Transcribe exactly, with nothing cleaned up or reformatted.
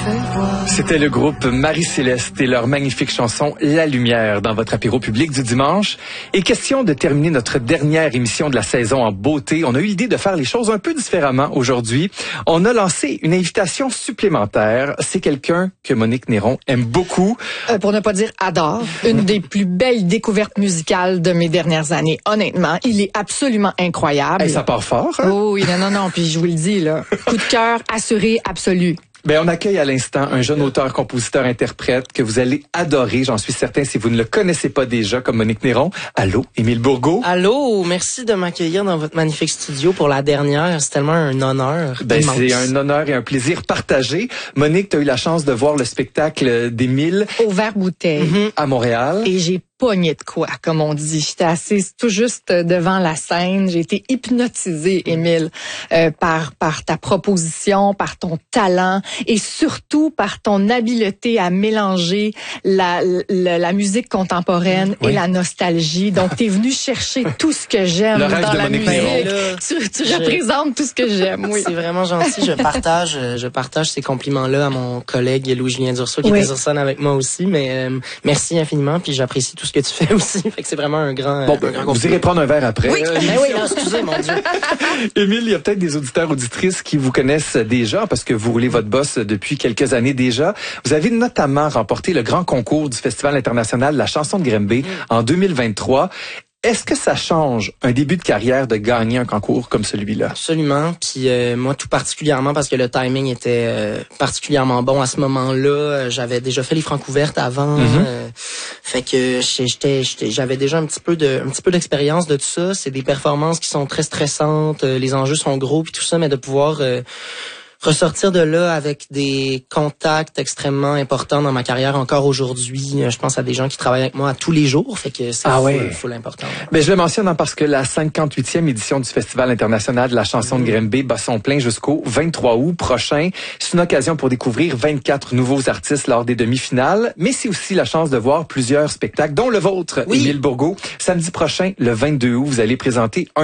C'était le groupe Marie-Céleste et leur magnifique chanson La Lumière dans votre apéro public du dimanche. Et question de terminer notre dernière émission de la saison en beauté. On a eu l'idée de faire les choses un peu différemment aujourd'hui. On a lancé une invitation supplémentaire. C'est quelqu'un que Monique Néron aime beaucoup. Euh, pour ne pas dire adore. Une des plus belles découvertes musicales de mes dernières années. Honnêtement, il est absolument incroyable. Et ça part fort, hein? Oh oui, non, non, non. Puis je vous le dis, là, coup de cœur assuré, absolu. Ben, on accueille à l'instant un jeune auteur, compositeur, interprète que vous allez adorer, j'en suis certain, si vous ne le connaissez pas déjà, comme Monique Néron. Allô, Émile Bourgault. Allô, merci de m'accueillir dans votre magnifique studio pour la dernière. C'est tellement un honneur. Ben, immense. c'est un honneur et un plaisir partagé. Monique, tu as eu la chance de voir le spectacle d'Émile. Au Vert-Bouteille. Mm-hmm. À Montréal. Et j'ai pogné de quoi, comme on dit. J'étais assise tout juste devant la scène. J'ai été hypnotisée, Émile, euh, par par ta proposition, par ton talent et surtout par ton habileté à mélanger la la, la musique contemporaine oui. et la nostalgie. Donc, t'es venu chercher tout ce que j'aime Le rêve dans de la Monique musique. Néron. Tu, tu Je... représentes tout ce que j'aime. Oui. C'est vraiment gentil. Je partage, je partage ces compliments-là à mon collègue Louis-Julien Dursault qui oui. était sur scène avec moi aussi. Mais euh, merci infiniment. Puis j'apprécie tout ce que tu fais aussi. Fait que c'est vraiment un grand. Bon, un grand vous irez prendre un verre après. Oui, euh, ben oui, non, excusez, mon Dieu. Émile, il y a peut-être des auditeurs, auditrices qui vous connaissent déjà parce que vous roulez votre boss depuis quelques années déjà. Vous avez notamment remporté le grand concours du Festival international de la chanson de Grimby mm. en deux mille vingt-trois. Est-ce que ça change un début de carrière de gagner un concours comme celui-là? Absolument. Puis euh, moi, tout particulièrement parce que le timing était euh, particulièrement bon à ce moment-là. J'avais déjà fait les francs ouvertes avant. Mm-hmm. Euh, fait que j'étais, j'étais, j'avais déjà un petit peu de, un petit peu d'expérience de tout ça. C'est des performances qui sont très stressantes. Les enjeux sont gros puis tout ça, mais de pouvoir euh, ressortir de là avec des contacts extrêmement importants dans ma carrière encore aujourd'hui. Je pense à des gens qui travaillent avec moi tous les jours. Fait que c'est ah full, ouais. full important. Mais je le mentionne parce que la cinquante-huitième édition du Festival international de la chanson mmh. de Grimby bat son plein jusqu'au vingt-trois août prochain. C'est une occasion pour découvrir vingt-quatre nouveaux artistes lors des demi-finales, mais c'est aussi la chance de voir plusieurs spectacles, dont le vôtre, oui. Émile Bourgault. Samedi prochain, le vingt-deux août, vous allez présenter un